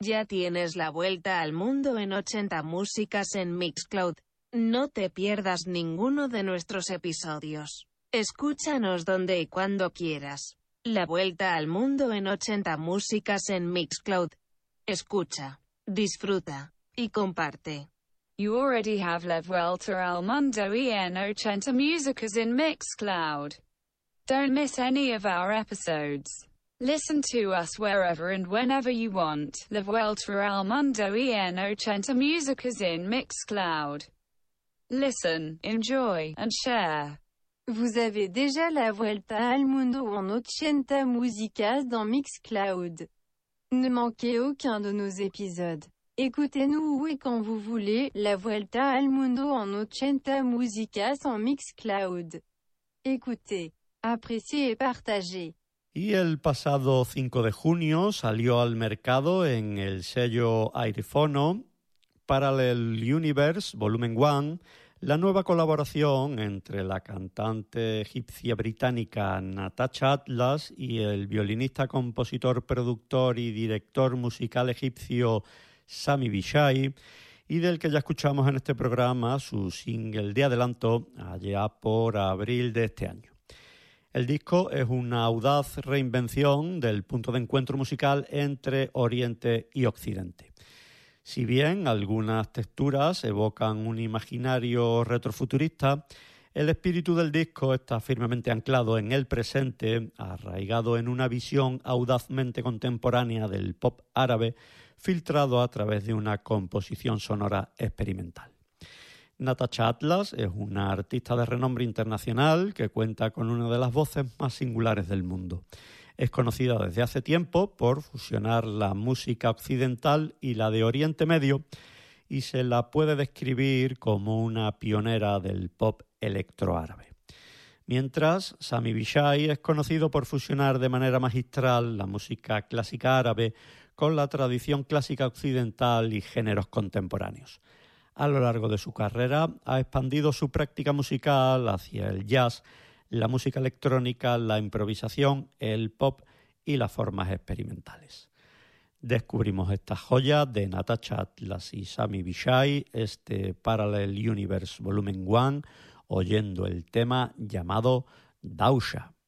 Ya tienes la vuelta al mundo en 80 músicas en Mixcloud. No te pierdas ninguno de nuestros episodios. Escúchanos donde y cuando quieras. La vuelta al mundo en 80 músicas en Mixcloud. Escucha, disfruta y comparte. You already have La Vuelta al Mundo en 80 músicas in Mixcloud. Don't miss any of our episodes. Listen to us wherever and whenever you want. La Vuelta al Mundo en 80 músicas in Mixcloud. Listen, enjoy, and share. Vous avez déjà La Vuelta al Mundo en 80 músicas dans Mixcloud. Ne manquez aucun de nos épisodes. Écoutez-nous où et quand vous voulez, La Vuelta al Mundo en 80 músicas en Mixcloud. Écoutez, appréciez et partagez. Y el pasado 5 de junio salió al mercado en el sello Airifono Parallel Universe Volumen 1 la nueva colaboración entre la cantante egipcia británica Natasha Atlas y el violinista, compositor, productor y director musical egipcio Sami Bishai, y del que ya escuchamos en este programa su single de adelanto allá por abril de este año. El disco es una audaz reinvención del punto de encuentro musical entre Oriente y Occidente. Si bien algunas texturas evocan un imaginario retrofuturista, el espíritu del disco está firmemente anclado en el presente, arraigado en una visión audazmente contemporánea del pop árabe, filtrado a través de una composición sonora experimental. Natasha Atlas es una artista de renombre internacional que cuenta con una de las voces más singulares del mundo. Es conocida desde hace tiempo por fusionar la música occidental y la de Oriente Medio, y se la puede describir como una pionera del pop electroárabe. Mientras, Sami Bishai es conocido por fusionar de manera magistral la música clásica árabe con la tradición clásica occidental y géneros contemporáneos. A lo largo de su carrera ha expandido su práctica musical hacia el jazz, la música electrónica, la improvisación, el pop y las formas experimentales. Descubrimos estas joyas de Natasha Atlas y Sami Bishai, este Parallel Universe Volumen 1, oyendo el tema llamado Dausha.